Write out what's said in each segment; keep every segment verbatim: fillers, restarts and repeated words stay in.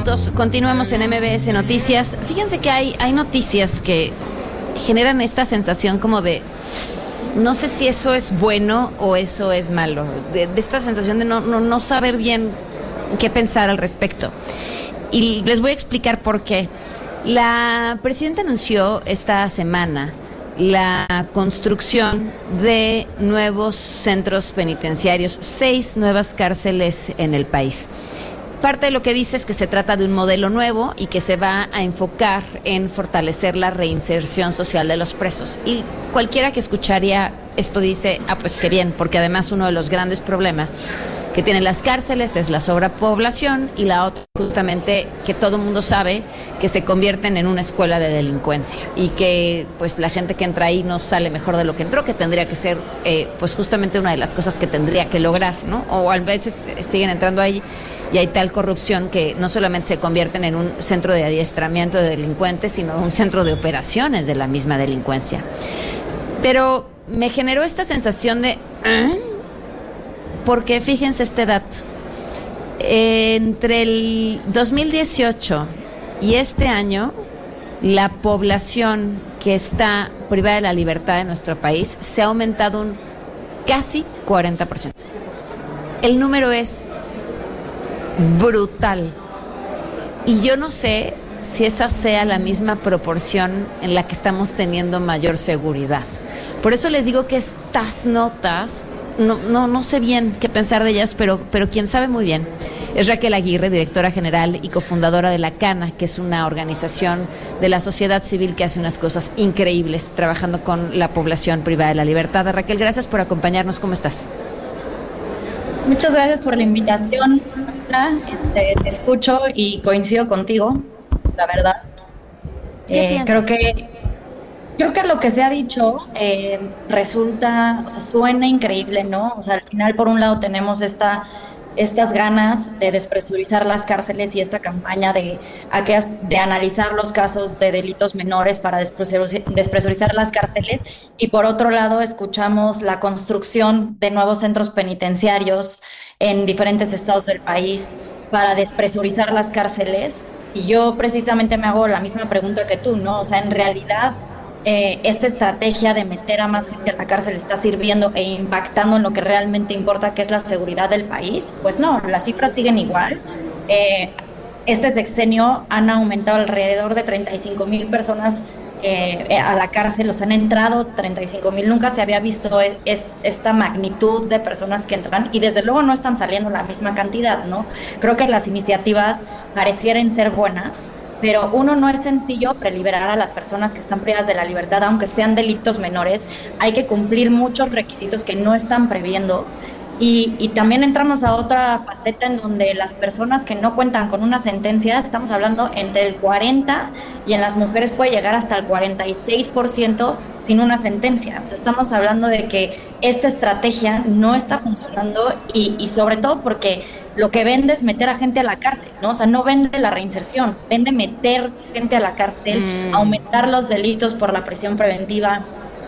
minutos, continuamos en M B S Noticias. Fíjense que hay, hay noticias que generan esta sensación como de, no sé si eso es bueno o eso es malo, de, de esta sensación de no, no, no saber bien qué pensar al respecto. Y les voy a explicar por qué. La presidenta anunció esta semana la construcción de nuevos centros penitenciarios, seis nuevas cárceles en el país. Parte de lo que dice es que se trata de un modelo nuevo y que se va a enfocar en fortalecer la reinserción social de los presos. Y cualquiera que escucharía esto dice, ah, pues qué bien, porque además uno de los grandes problemas que tienen las cárceles es la sobrepoblación y la otra justamente que todo el mundo sabe que se convierten en una escuela de delincuencia y que pues la gente que entra ahí no sale mejor de lo que entró, que tendría que ser eh, pues justamente una de las cosas que tendría que lograr, ¿no? O a veces siguen entrando ahí y hay tal corrupción que no solamente se convierten en un centro de adiestramiento de delincuentes, sino un centro de operaciones de la misma delincuencia. Pero me generó esta sensación de... ¿eh? Porque fíjense este dato, entre el dos mil dieciocho y este año, la población que está privada de la libertad de nuestro país se ha aumentado un casi cuarenta por ciento. El número es brutal. Y yo no sé si esa sea la misma proporción en la que estamos teniendo mayor seguridad. Por eso les digo que estas notas... No, no, no sé bien qué pensar de ellas, pero, pero quien sabe muy bien es Raquel Aguirre, directora general y cofundadora de La Cana, que es una organización de la sociedad civil que hace unas cosas increíbles trabajando con la población privada de la libertad. Raquel, gracias por acompañarnos. ¿Cómo estás? Muchas gracias por la invitación. Este, te escucho y coincido contigo, la verdad. ¿Qué eh, creo que Creo que lo que se ha dicho eh, resulta, o sea, suena increíble, ¿no? O sea, al final, por un lado, tenemos esta, estas ganas de despresurizar las cárceles y esta campaña de, aquellas, de analizar los casos de delitos menores para despresurizar, despresurizar las cárceles. Y por otro lado, escuchamos la construcción de nuevos centros penitenciarios en diferentes estados del país para despresurizar las cárceles. Y yo precisamente me hago la misma pregunta que tú, ¿no? O sea, en realidad... Eh, esta estrategia de meter a más gente a la cárcel está sirviendo e impactando en lo que realmente importa, que es la seguridad del país. Pues no, las cifras siguen igual. Eh, este sexenio han aumentado alrededor de treinta y cinco mil personas eh, a la cárcel, los han entrado treinta y cinco mil, nunca se había visto es, esta magnitud de personas que entran y desde luego no están saliendo la misma cantidad, ¿no? Creo que las iniciativas parecieran ser buenas, pero uno, no es sencillo preliberar a las personas que están privadas de la libertad, aunque sean delitos menores. Hay que cumplir muchos requisitos que no están previendo. Y, y también entramos a otra faceta en donde las personas que no cuentan con una sentencia, estamos hablando entre el cuarenta y en las mujeres puede llegar hasta el cuarenta y seis por ciento sin una sentencia. O sea, estamos hablando de que esta estrategia no está funcionando y, y sobre todo porque lo que vende es meter a gente a la cárcel, ¿no? O sea, no vende la reinserción, vende meter gente a la cárcel, mm. aumentar los delitos por la prisión preventiva.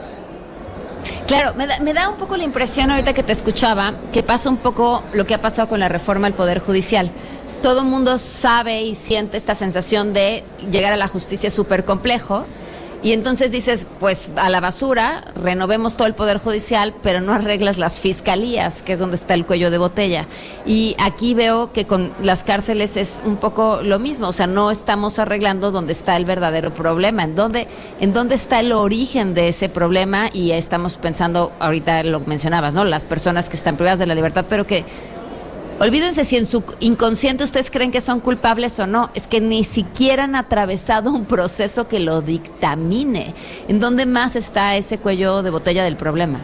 Claro, me da, me da un poco la impresión ahorita que te escuchaba, que pasa un poco lo que ha pasado con la reforma al Poder Judicial. Todo el mundo sabe y siente esta sensación de llegar a la justicia súper complejo. Y entonces dices, pues a la basura, renovemos todo el Poder Judicial, pero no arreglas las fiscalías, que es donde está el cuello de botella. Y aquí veo que con las cárceles es un poco lo mismo, o sea, no estamos arreglando donde está el verdadero problema, en dónde, en dónde está el origen de ese problema, y estamos pensando, ahorita lo mencionabas, ¿no? Las personas que están privadas de la libertad, pero que... Olvídense si en su inconsciente ustedes creen que son culpables o no, es que ni siquiera han atravesado un proceso que lo dictamine. ¿En dónde más está ese cuello de botella del problema?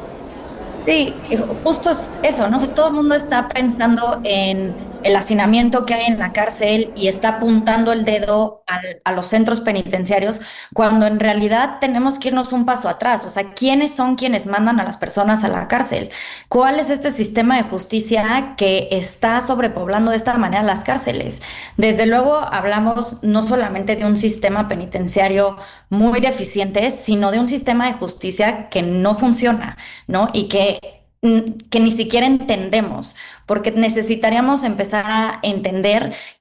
Sí, justo es eso, ¿no? O sea, todo el mundo está pensando en el hacinamiento que hay en la cárcel y está apuntando el dedo al, a los centros penitenciarios, cuando en realidad tenemos que irnos un paso atrás. O sea, ¿quiénes son quienes mandan a las personas a la cárcel? ¿Cuál es este sistema de justicia que está sobrepoblando de esta manera las cárceles? Desde luego hablamos no solamente de un sistema penitenciario muy deficiente, sino de un sistema de justicia que no funciona, ¿no? Y que que ni siquiera entendemos, porque necesitaríamos empezar a entender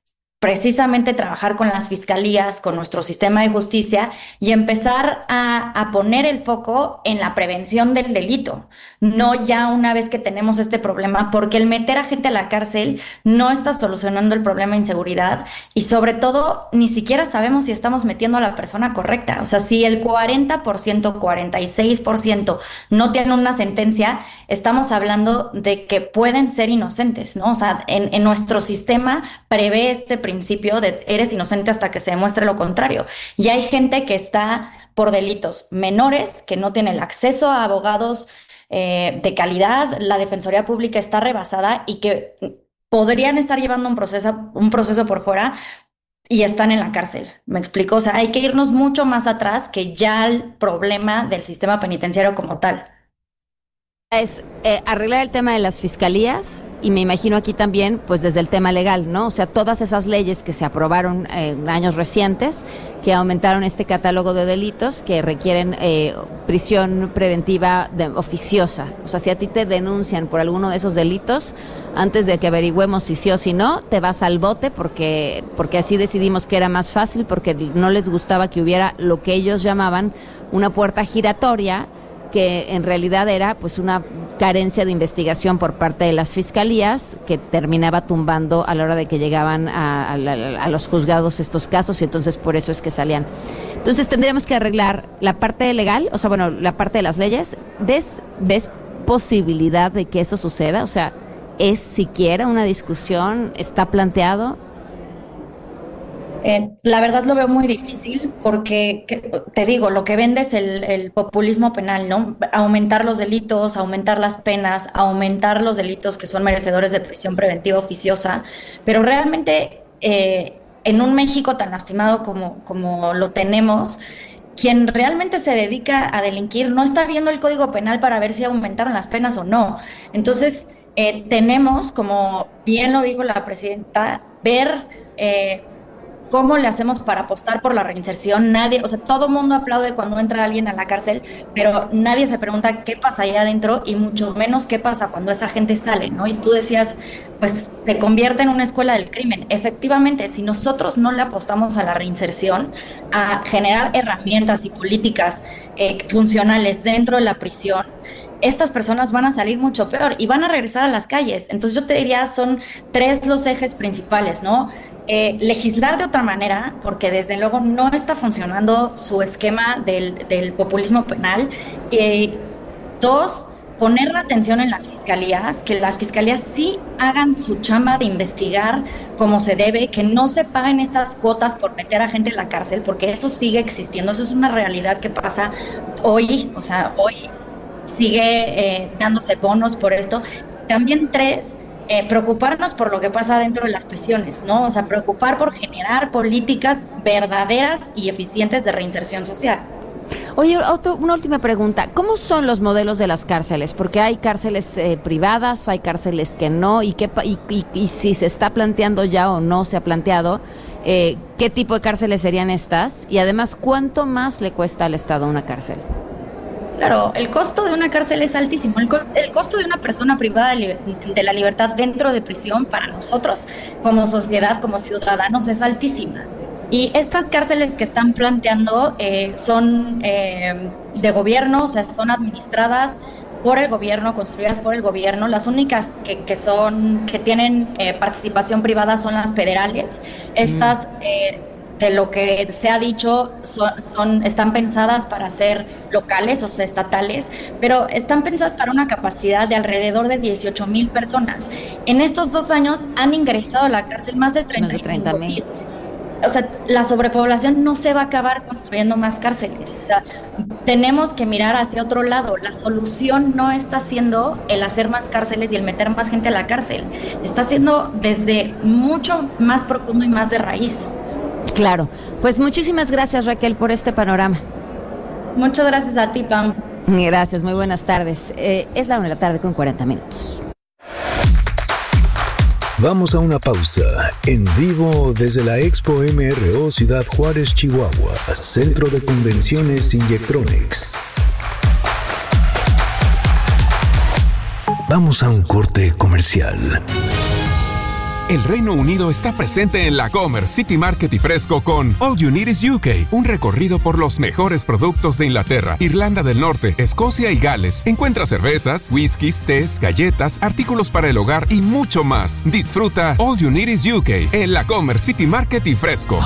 precisamente trabajar con las fiscalías, con nuestro sistema de justicia y empezar a, a poner el foco en la prevención del delito, no ya una vez que tenemos este problema, porque el meter a gente a la cárcel no está solucionando el problema de inseguridad y sobre todo ni siquiera sabemos si estamos metiendo a la persona correcta. O sea, si el cuarenta por ciento, cuarenta y seis por ciento no tienen una sentencia, estamos hablando de que pueden ser inocentes, ¿no? O sea, en, en nuestro sistema prevé este principio de eres inocente hasta que se demuestre lo contrario. Y hay gente que está por delitos menores, que no tiene el acceso a abogados eh, de calidad, la Defensoría Pública está rebasada y que podrían estar llevando un proceso, un proceso por fuera y están en la cárcel. ¿Me explico? O sea, hay que irnos mucho más atrás que ya el problema del sistema penitenciario como tal. Es eh, arreglar el tema de las fiscalías y me imagino aquí también, pues desde el tema legal, ¿no? O sea, todas esas leyes que se aprobaron eh, en años recientes, que aumentaron este catálogo de delitos que requieren eh, prisión preventiva de, oficiosa. O sea, si a ti te denuncian por alguno de esos delitos, antes de que averigüemos si sí o si no, te vas al bote porque, porque así decidimos que era más fácil, porque no les gustaba que hubiera lo que ellos llamaban una puerta giratoria, que en realidad era pues una carencia de investigación por parte de las fiscalías que terminaba tumbando a la hora de que llegaban a, a, a los juzgados estos casos y entonces por eso es que salían. Entonces tendríamos que arreglar la parte legal, o sea, bueno, la parte de las leyes. ¿Ves, ves posibilidad de que eso suceda? O sea, ¿es siquiera una discusión? ¿Está planteado? Eh, la verdad lo veo muy difícil porque, que, te digo, lo que vende es el, el populismo penal, ¿no? Aumentar los delitos, aumentar las penas, aumentar los delitos que son merecedores de prisión preventiva oficiosa, pero realmente eh, en un México tan lastimado como, como lo tenemos, quien realmente se dedica a delinquir no está viendo el Código Penal para ver si aumentaron las penas o no. Entonces, eh, tenemos, como bien lo dijo la presidenta, ver... Eh, ¿cómo le hacemos para apostar por la reinserción? Nadie, o sea, todo el mundo aplaude cuando entra alguien a la cárcel, pero nadie se pregunta qué pasa allá adentro y mucho menos qué pasa cuando esa gente sale, ¿no? Y tú decías, pues se convierte en una escuela del crimen. Efectivamente, si nosotros no le apostamos a la reinserción, a generar herramientas y políticas eh, funcionales dentro de la prisión, estas personas van a salir mucho peor y van a regresar a las calles. Entonces yo te diría, son tres los ejes principales, ¿no? Eh, legislar de otra manera, porque desde luego no está funcionando su esquema del, del populismo penal. Eh, dos, poner la atención en las fiscalías, que las fiscalías sí hagan su chamba de investigar como se debe, que no se paguen estas cuotas por meter a gente en la cárcel, porque eso sigue existiendo, eso es una realidad que pasa hoy, o sea, hoy sigue eh, dándose bonos por esto. También tres, eh, preocuparnos por lo que pasa dentro de las prisiones, ¿no? O sea, preocupar por generar políticas verdaderas y eficientes de reinserción social. Oye, otro, una última pregunta. ¿Cómo son los modelos de las cárceles? Porque hay cárceles eh, privadas, hay cárceles que no, y, qué, y, y, y si se está planteando ya o no se ha planteado, eh, ¿qué tipo de cárceles serían estas? Y además, ¿cuánto más le cuesta al Estado una cárcel? Claro, el costo de una cárcel es altísimo. El, co el costo de una persona privada de, de la libertad dentro de prisión para nosotros como sociedad, como ciudadanos, es altísima. Y estas cárceles que están planteando eh, son eh, de gobierno, o sea, son administradas por el gobierno, construidas por el gobierno. Las únicas que, que son que tienen eh, participación privada son las federales. Estas mm. eh, de lo que se ha dicho, son, son, están pensadas para ser locales, o sea, estatales, pero están pensadas para una capacidad de alrededor de dieciocho mil personas. En estos dos años han ingresado a la cárcel más de treinta y cinco mil. O sea, la sobrepoblación no se va a acabar construyendo más cárceles. O sea, tenemos que mirar hacia otro lado. La solución no está siendo el hacer más cárceles y el meter más gente a la cárcel. Está siendo desde mucho más profundo y más de raíz. Claro. Pues muchísimas gracias, Raquel, por este panorama. Muchas gracias a ti, Pam. Gracias, muy buenas tardes. Eh, es la una de la tarde con cuarenta minutos. Vamos a una pausa. En vivo desde la Expo M R O Ciudad Juárez, Chihuahua, Centro de Convenciones Injectronics. Vamos a un corte comercial. El Reino Unido está presente en la Comer, City Market y Fresco con All You Need is U K, un recorrido por los mejores productos de Inglaterra, Irlanda del Norte, Escocia y Gales. Encuentra cervezas, whiskies, tés, galletas, artículos para el hogar y mucho más. Disfruta All You Need is U K en la Comer, City Market y Fresco.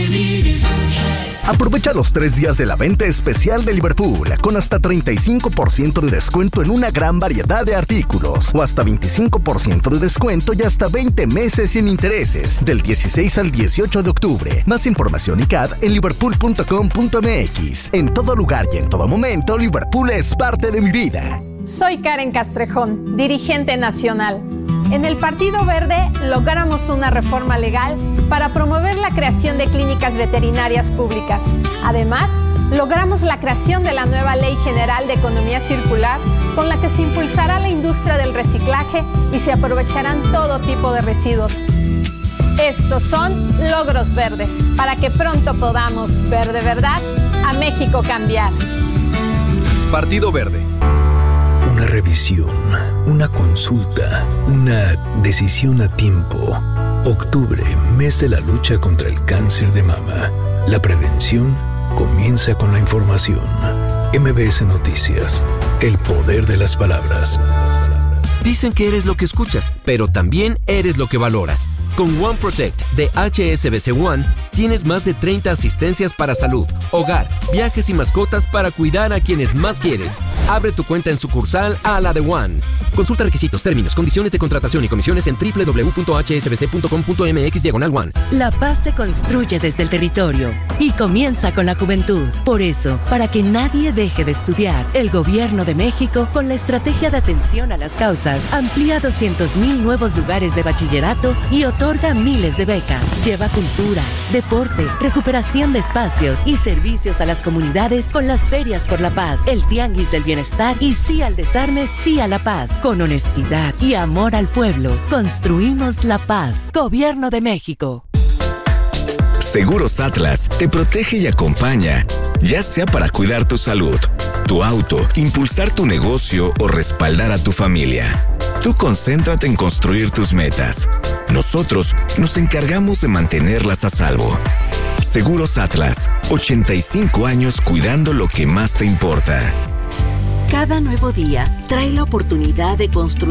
Aprovecha los tres días de la venta especial de Liverpool con hasta treinta y cinco por ciento de descuento en una gran variedad de artículos o hasta veinticinco por ciento de descuento y hasta veinte meses sin intereses del dieciséis al dieciocho de octubre. Más información y C A D en liverpool punto com punto m x. En todo lugar y en todo momento, Liverpool es parte de mi vida. Soy Karen Castrejón, dirigente nacional. En el Partido Verde logramos una reforma legal para promover la creación de clínicas veterinarias públicas. Además, logramos la creación de la nueva Ley General de Economía Circular, con la que se impulsará la industria del reciclaje y se aprovecharán todo tipo de residuos. Estos son logros verdes, para que pronto podamos ver de verdad a México cambiar. Partido Verde. Una revisión, una consulta, una decisión a tiempo. Octubre, mes de la lucha contra el cáncer de mama. La prevención comienza con la información. M B S Noticias, el poder de las palabras. Dicen que eres lo que escuchas, pero también eres lo que valoras. Con One Protect de H S B C One tienes más de treinta asistencias para salud, hogar, viajes y mascotas para cuidar a quienes más quieres. Abre tu cuenta en sucursal a la de One. Consulta requisitos, términos, condiciones de contratación y comisiones en doble u doble u doble u punto h s b c punto com punto m x diagonal one. La paz se construye desde el territorio y comienza con la juventud. Por eso, para que nadie deje de estudiar, el Gobierno de México, con la estrategia de atención a las causas, amplía doscientos mil nuevos lugares de bachillerato y otorga miles de becas. Lleva cultura, deporte, recuperación de espacios y servicios a las comunidades con las ferias por la paz, el tianguis del bienestar y sí al desarme, sí a la paz. Con honestidad y amor al pueblo, construimos la paz. Gobierno de México. Seguros Atlas te protege y acompaña, ya sea para cuidar tu salud, tu auto, impulsar tu negocio o respaldar a tu familia. Tú concéntrate en construir tus metas. Nosotros nos encargamos de mantenerlas a salvo. Seguros Atlas, ochenta y cinco años cuidando lo que más te importa. Cada nuevo día trae la oportunidad de construir